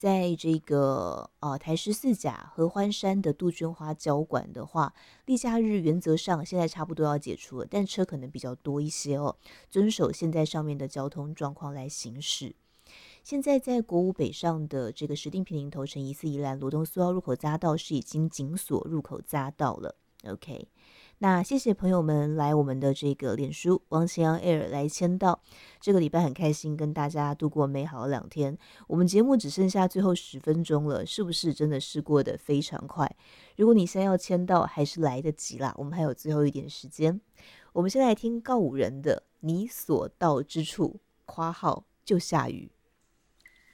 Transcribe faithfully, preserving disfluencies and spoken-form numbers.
在这个呃台十四甲合欢山的杜鹃花交馆的话，例假日原则上现在差不多要解除了，但车可能比较多一些哦，遵守现在上面的交通状况来行驶。现在在国五北上的这个石碇坪林头城宜四宜兰罗东苏澳入口匝道是已经紧锁入口匝道了。OK，那谢谢朋友们来我们的这个脸书王晴阳 Air 来签到，这个礼拜很开心跟大家度过美好的两天。我们节目只剩下最后十分钟了，是不是真的是过得非常快？如果你现在要签到，还是来得及啦，我们还有最后一点时间。我们先来听告五人的《你所到之处》（括号就下雨）。